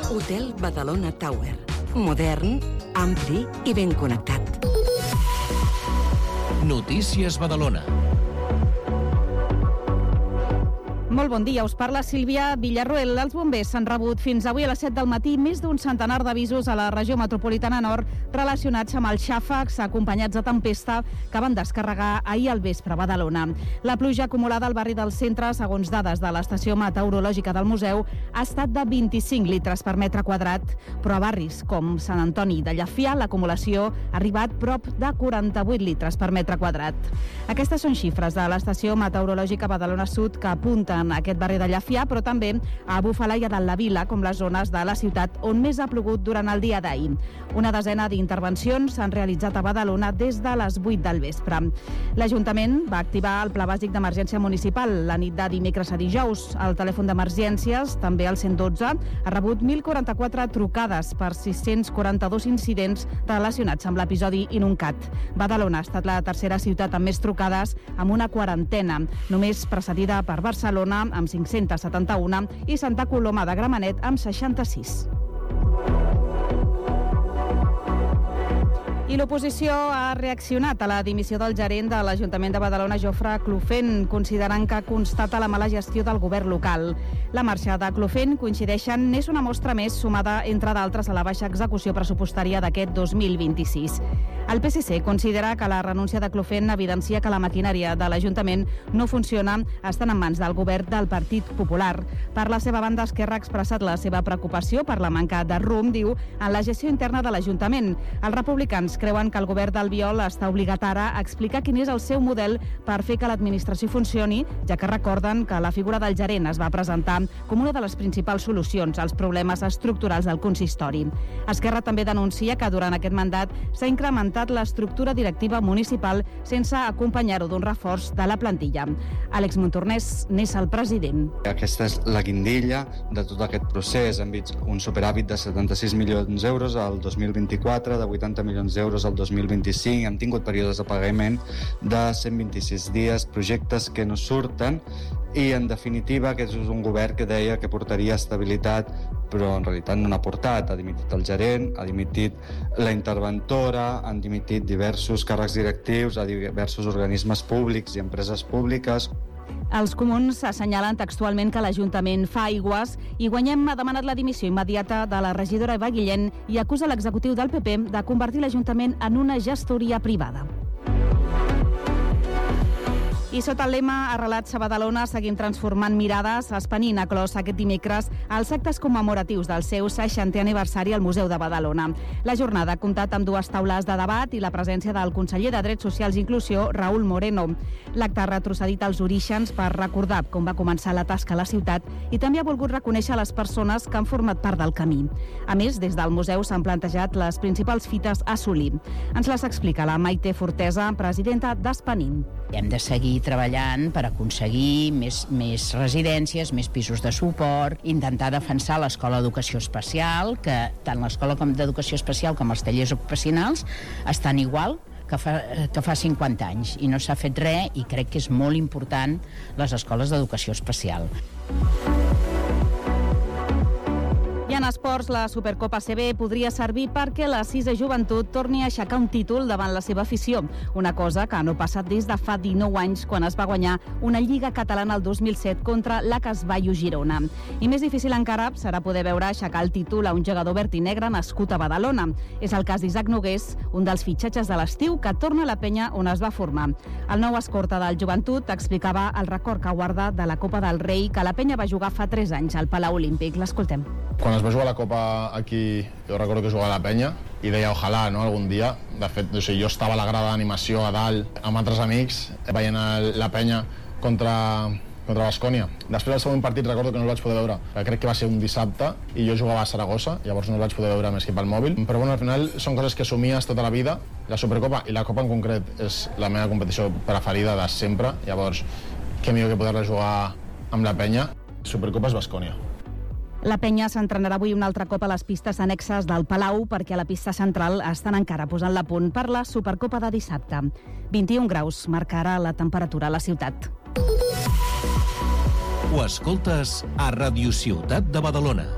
Hotel Badalona Tower. Modern, ampli i ben connectat. Notícies Badalona. Molt bon dia, us parla Sílvia Villarroel. Els bombers s'han rebut fins avui a les 7 del matí més d'un centenar d'avisos a la regió metropolitana nord relacionats amb els xàfecs acompanyats de tempesta que van descarregar ahir al vespre a Badalona. La pluja acumulada al barri del centre, segons dades de l'estació meteorològica del museu, ha estat de 25 litres per metre quadrat, però a barris com Sant Antoni de Llafià l'acumulació ha arribat prop de 48 litres per metre quadrat. Aquestes són xifres de l'estació meteorològica Badalona Sud que apunten a aquest barri de Llafià, però també a Bufalaia de la Vila, com les zones de la ciutat on més ha plogut durant el dia d'ahir. Una desena d'intervencions s'han realitzat a Badalona des de les 8 del vespre. L'Ajuntament va activar el Pla Bàsic d'Emergència Municipal la nit de dimecres a dijous. El telèfon d'emergències, també el 112, ha rebut 1.044 trucades per 642 incidents relacionats amb l'episodi inuncat. Badalona ha estat la tercera ciutat amb més trucades, amb una quarantena, només precedida per Barcelona, amb 571, i Santa Coloma de Gramenet, amb 66. I l'oposició ha reaccionat a la dimissió del gerent de l'Ajuntament de Badalona, Jofre Clofent, considerant que constata la mala gestió del govern local. La marxa de Clofent, coincideixen, és una mostra més sumada, entre d'altres, a la baixa execució pressupostària d'aquest 2026. El PSC considera que la renúncia de Clofent evidencia que la maquinària de l'Ajuntament no funciona, estant en mans del govern del Partit Popular. Per la seva banda, Esquerra ha expressat la seva preocupació per la manca de rumb, diu, en la gestió interna de l'Ajuntament. Els republicans creuen que el govern d'Albiol està obligat ara a explicar quin és el seu model per fer que l'administració funcioni, ja que recorden que la figura del gerent es va presentar com una de les principals solucions als problemes estructurals del consistori. Esquerra també denuncia que durant aquest mandat s'ha incrementat l'estructura directiva municipal sense acompanyar-ho d'un reforç de la plantilla. Àlex Montornès n'és el president. Aquesta és la guindilla de tot aquest procés. Hem vist un superàvit de 76 milions d'euros al 2024, de 80 milions d'euros al 2025, hem tingut períodes de pagament de 126 dies, projectes que no surten i, en definitiva, aquest és un govern que deia que portaria estabilitat, però en realitat no n'ha portat. Ha dimitit el gerent, ha dimitit la interventora, han dimitit diversos càrrecs directius a diversos organismes públics i empreses públiques. Els comuns assenyalen textualment que l'Ajuntament fa aigües i Guanyem ha demanat la dimissió immediata de la regidora Eva Guillén i acusa l'executiu del PP de convertir l'Ajuntament en una gestoria privada. I sota el lema Arrelats a Badalona seguim transformant mirades, Espanint ha clos aquest dimecres els actes commemoratius del seu 60è aniversari al Museu de Badalona. La jornada ha comptat amb 2 taules de debat i la presència del conseller de Drets Socials i Inclusió, Raúl Moreno. L'acte ha retrocedit als orígens per recordar com va començar la tasca a la ciutat i també ha volgut reconèixer les persones que han format part del camí. A més, des del museu s'han plantejat les principals fites a assolir. Ens les explica la Maite Fortesa, presidenta d'Espanint. Hem de seguir treballant per aconseguir més residències, més pisos de suport, intentar defensar l'Escola d'Educació Especial, que tant l'Escola d'Educació Especial com els tallers ocupacionals estan igual que fa 50 anys i no s'ha fet res, i crec que és molt important les escoles d'educació especial. I en esports, la Supercopa CB podria servir perquè la 6a Joventut torni a aixecar un títol davant la seva afició, una cosa que no ha passat des de fa 19 anys, quan es va guanyar una Lliga Catalana el 2007 contra la Casballo Girona. I més difícil encara serà poder veure aixecar el títol a un jugador verd i negre nascut a Badalona. És el cas d'Isaac Nogués, un dels fitxatges de l'estiu que torna a la penya on es va formar. El nou escorta del Joventut explicava el record que guarda de la Copa del Rei que la penya va jugar fa 3 anys al Palau Olímpic. L'escoltem. Quan es va jugar la Copa aquí, jo recordo que jugava a la penya i deia ojalà, no?, algun dia. De fet, jo estava a la grada d'animació a dalt amb altres amics veient la penya contra Baskonia. Després del següent partit recordo que no el vaig poder veure. Crec que va ser un dissabte i jo jugava a Saragossa, llavors no el vaig poder veure més que pel mòbil. Però bueno, al final són coses que somies tota la vida. La Supercopa i la Copa en concret és la meva competició preferida de sempre. Llavors, què millor que poder-la jugar amb la penya. Supercopa és Baskonia. La penya s'entrenarà avui un altre cop a les pistes annexes del Palau perquè a la pista central estan encara posant-la a punt per la Supercopa de dissabte. 21 graus marcarà la temperatura a la ciutat. Ho escoltes a Radio Ciutat de Badalona.